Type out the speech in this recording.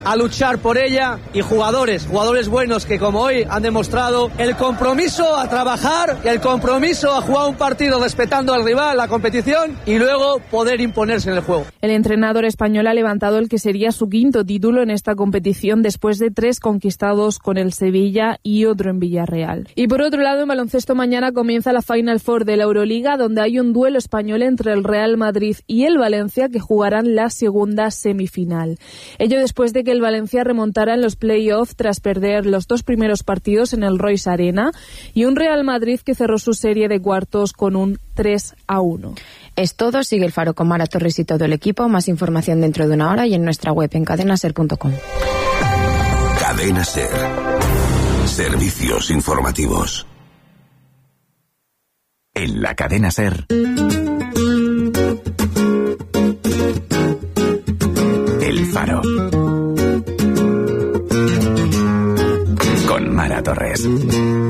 a luchar por ella y jugadores buenos que como hoy han demostrado el compromiso a trabajar, el compromiso a jugar un partido respetando al rival, la competición y luego poder imponerse en el juego. El entrenador español ha levantado el que sería su quinto título en esta competición después de 3 conquistados con el Sevilla y otro en Villarreal. Y por otro lado, en baloncesto mañana comienza la Final Four de la Euroliga, donde hay un duelo español entre el Real Madrid y el Valencia que jugarán la segunda semifinal. Ello después de que el Valencia remontara en los play-off tras perder los 2 primeros partidos en el Royce Arena y un Real Madrid que cerró su serie de cuartos con un 3-1. Es todo. Sigue El Faro con Mara Torres y todo el equipo. Más información dentro de una hora y en nuestra web en cadenaser.com. Cadena Ser. Servicios informativos. En la Cadena Ser. El Faro. Con Mara Torres.